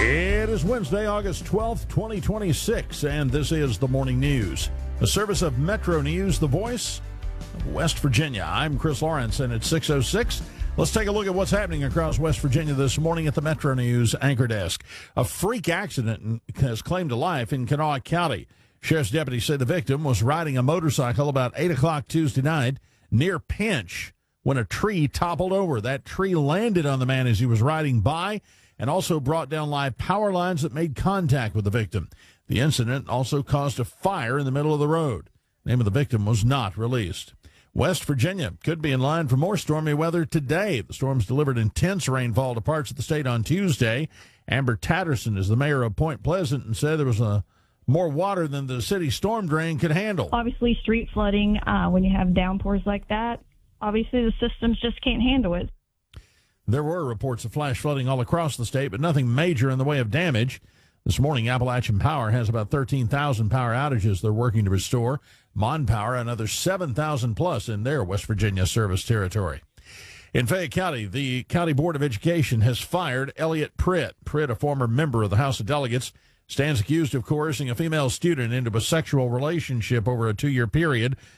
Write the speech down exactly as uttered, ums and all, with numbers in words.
It is Wednesday, August twelfth, twenty twenty-six, and this is the Morning News, a service of Metro News, the voice of West Virginia. I'm Chris Lawrence, and it's six oh six. Let's take a look at what's happening across West Virginia this morning at the Metro News anchor desk. A freak accident has claimed to life in Kanawha County. Sheriff's deputies say the victim was riding a motorcycle about eight o'clock Tuesday night near Pinch when a tree toppled over. That tree landed on the man as he was riding by and also brought down live power lines that made contact with the victim. The incident also caused a fire in the middle of the road. The name of the victim was not released. West Virginia could be in line for more stormy weather today. The storms delivered intense rainfall to parts of the state on Tuesday. Amber Tatterson is the mayor of Point Pleasant and said there was a more water than the city storm drain could handle. Obviously, street flooding, uh, when you have downpours like that, obviously the systems just can't handle it. There were reports of flash flooding all across the state, but nothing major in the way of damage. This morning, Appalachian Power has about thirteen thousand power outages they're working to restore. Mon Power, another seven thousand plus in their West Virginia service territory. In Fayette County, the County Board of Education has fired Elliot Pritt. Pritt, a former member of the House of Delegates, stands accused of coercing a female student into a sexual relationship over a two-year period.